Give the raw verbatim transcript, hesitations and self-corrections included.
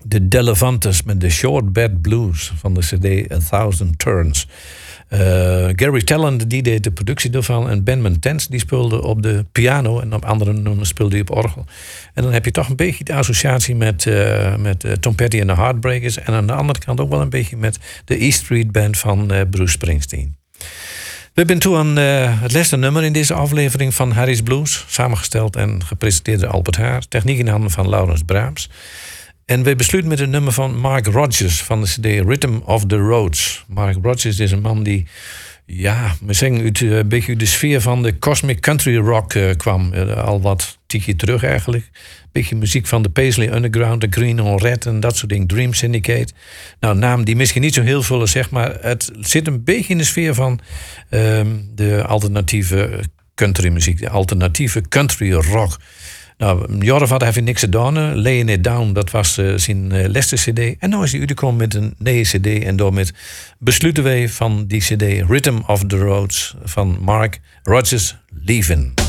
de Delevantes met de Short Bed Blues van de cd A Thousand Turns. Uh, Gary Talent die deed de productie ervan en Ben Montens die speelde op de piano en op andere nummers speelde hij op orgel. En dan heb je toch een beetje de associatie met, uh, met uh, Tom Petty en de Heartbreakers en aan de andere kant ook wel een beetje met de E Street Band van uh, Bruce Springsteen. We zijn toe aan uh, het laatste nummer in deze aflevering van Harry's Blues, samengesteld en gepresenteerd door Albert Haar, techniek in handen van Laurens Braams. En we besluiten met een nummer van Mark Rodgers van de cd Rhythm of the Roads. Mark Rodgers is een man die, ja, we zeggen uit uh, een beetje uit de sfeer van de cosmic country rock uh, kwam. Uh, al wat tikje terug eigenlijk. Een beetje muziek van de Paisley Underground, de Green on Red en dat soort dingen. Dream Syndicate. Nou, een naam die misschien niet zo heel veel is, zeg maar. Het zit een beetje in de sfeer van uh, de alternatieve country muziek. De alternatieve country rock. Nou, Jorf had even niks gedaan. Laying It Down, dat was uh, zijn uh, laatste cd. En nu is hij uitgekomen met een nieuwe cd. En door met besluiten wij van die cd Rhythm of the Roads van Mark Rodgers Leavin'.